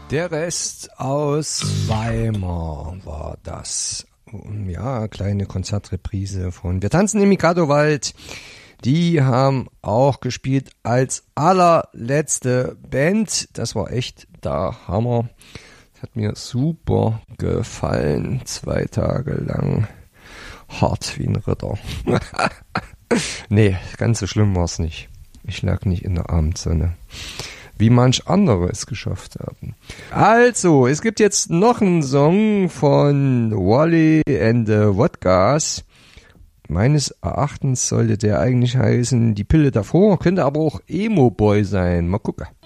Der Rest aus Weimar war das. Ja, kleine Konzertreprise von Wir tanzen im Mikado-Wald. Die haben auch gespielt als allerletzte Band. Das war echt der Hammer. Das hat mir super gefallen. 2 Tage lang. Hart wie ein Ritter. Nee, ganz so schlimm war's nicht. Ich lag nicht in der Abendsonne. Wie manch andere es geschafft haben. Also, es gibt jetzt noch einen Song von Wally and the Wodkas. Meines Erachtens sollte der eigentlich heißen Die Pille davor, könnte aber auch Emo Boy sein. Mal gucken.